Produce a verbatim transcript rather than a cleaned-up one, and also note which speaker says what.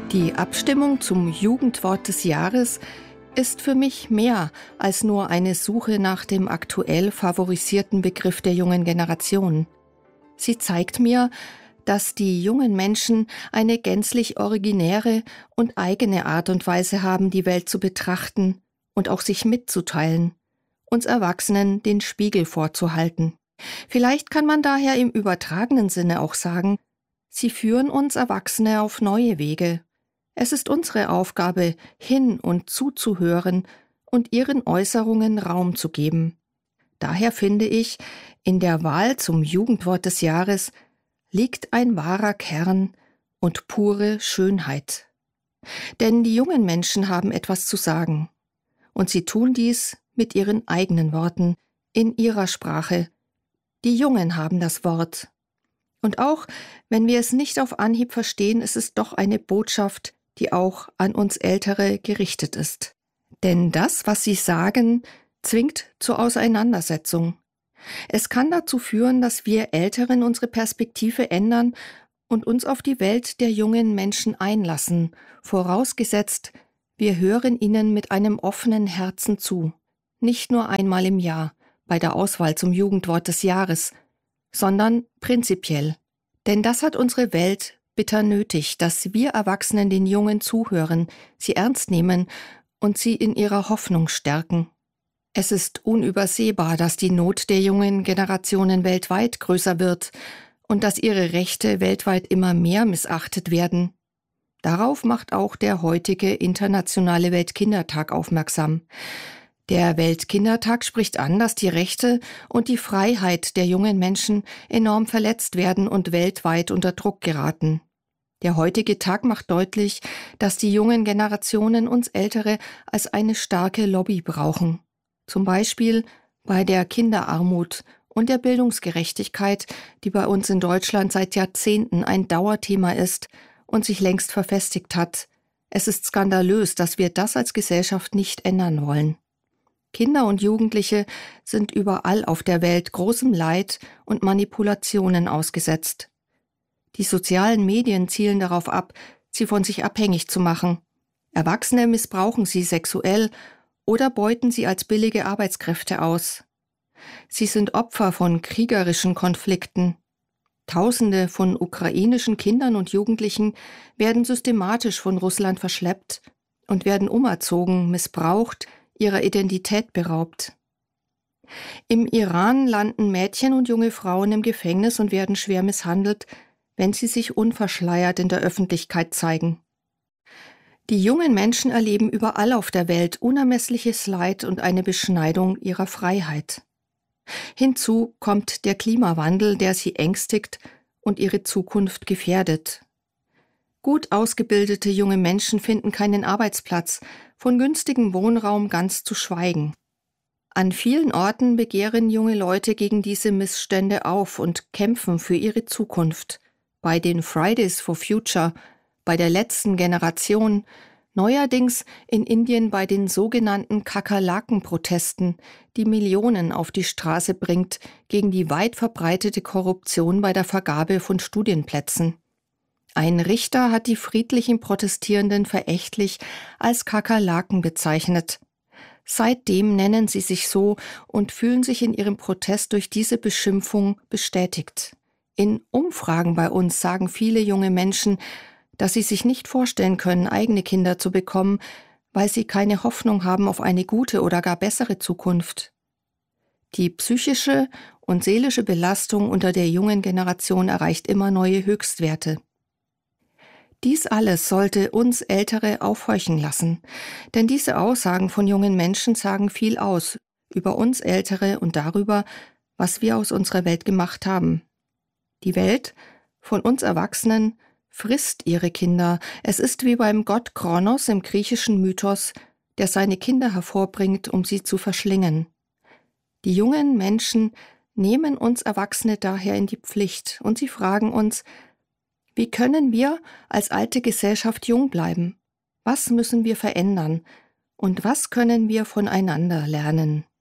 Speaker 1: Die Abstimmung zum Jugendwort des Jahres ist für mich mehr als nur eine Suche nach dem aktuell favorisierten Begriff der jungen Generation. Sie zeigt mir, dass die jungen Menschen eine gänzlich originäre und eigene Art und Weise haben, die Welt zu betrachten und auch sich mitzuteilen, uns Erwachsenen den Spiegel vorzuhalten. Vielleicht kann man daher im übertragenen Sinne auch sagen, sie führen uns Erwachsene auf neue Wege. Es ist unsere Aufgabe, hin- und zuzuhören und ihren Äußerungen Raum zu geben. Daher finde ich, in der Wahl zum Jugendwort des Jahres liegt ein wahrer Kern und pure Schönheit. Denn die jungen Menschen haben etwas zu sagen. Und sie tun dies mit ihren eigenen Worten, in ihrer Sprache. Die Jungen haben das Wort. Und auch wenn wir es nicht auf Anhieb verstehen, ist es doch eine Botschaft, die auch an uns Ältere gerichtet ist. Denn das, was sie sagen, zwingt zur Auseinandersetzung. Es kann dazu führen, dass wir Älteren unsere Perspektive ändern und uns auf die Welt der jungen Menschen einlassen, vorausgesetzt, wir hören ihnen mit einem offenen Herzen zu. Nicht nur einmal im Jahr bei der Auswahl zum Jugendwort des Jahres, sondern prinzipiell. Denn das hat unsere Welt bitter nötig, dass wir Erwachsenen den Jungen zuhören, sie ernst nehmen und sie in ihrer Hoffnung stärken. Es ist unübersehbar, dass die Not der jungen Generationen weltweit größer wird und dass ihre Rechte weltweit immer mehr missachtet werden. Darauf macht auch der heutige Internationale Weltkindertag aufmerksam. Der Weltkindertag spricht an, dass die Rechte und die Freiheit der jungen Menschen enorm verletzt werden und weltweit unter Druck geraten. Der heutige Tag macht deutlich, dass die jungen Generationen uns Ältere als eine starke Lobby brauchen. Zum Beispiel bei der Kinderarmut und der Bildungsgerechtigkeit, die bei uns in Deutschland seit Jahrzehnten ein Dauerthema ist und sich längst verfestigt hat. Es ist skandalös, dass wir das als Gesellschaft nicht ändern wollen. Kinder und Jugendliche sind überall auf der Welt großem Leid und Manipulationen ausgesetzt. Die sozialen Medien zielen darauf ab, sie von sich abhängig zu machen. Erwachsene missbrauchen sie sexuell oder beuten sie als billige Arbeitskräfte aus. Sie sind Opfer von kriegerischen Konflikten. Tausende von ukrainischen Kindern und Jugendlichen werden systematisch von Russland verschleppt und werden umerzogen, missbraucht, ihrer Identität beraubt. Im Iran landen Mädchen und junge Frauen im Gefängnis und werden schwer misshandelt, wenn sie sich unverschleiert in der Öffentlichkeit zeigen. Die jungen Menschen erleben überall auf der Welt unermessliches Leid und eine Beschneidung ihrer Freiheit. Hinzu kommt der Klimawandel, der sie ängstigt und ihre Zukunft gefährdet. Gut ausgebildete junge Menschen finden keinen Arbeitsplatz, von günstigem Wohnraum ganz zu schweigen. An vielen Orten begehren junge Leute gegen diese Missstände auf und kämpfen für ihre Zukunft. Bei den Fridays for Future, bei der letzten Generation, neuerdings in Indien bei den sogenannten Kakerlaken-Protesten, die Millionen auf die Straße bringt gegen die weit verbreitete Korruption bei der Vergabe von Studienplätzen. Ein Richter hat die friedlichen Protestierenden verächtlich als Kakerlaken bezeichnet. Seitdem nennen sie sich so und fühlen sich in ihrem Protest durch diese Beschimpfung bestätigt. In Umfragen bei uns sagen viele junge Menschen, dass sie sich nicht vorstellen können, eigene Kinder zu bekommen, weil sie keine Hoffnung haben auf eine gute oder gar bessere Zukunft. Die psychische und seelische Belastung unter der jungen Generation erreicht immer neue Höchstwerte. Dies alles sollte uns Ältere aufhorchen lassen, denn diese Aussagen von jungen Menschen sagen viel aus über uns Ältere und darüber, was wir aus unserer Welt gemacht haben. Die Welt von uns Erwachsenen frisst ihre Kinder. Es ist wie beim Gott Kronos im griechischen Mythos, der seine Kinder hervorbringt, um sie zu verschlingen. Die jungen Menschen nehmen uns Erwachsene daher in die Pflicht und sie fragen uns, wie können wir als alte Gesellschaft jung bleiben? Was müssen wir verändern? Und was können wir voneinander lernen?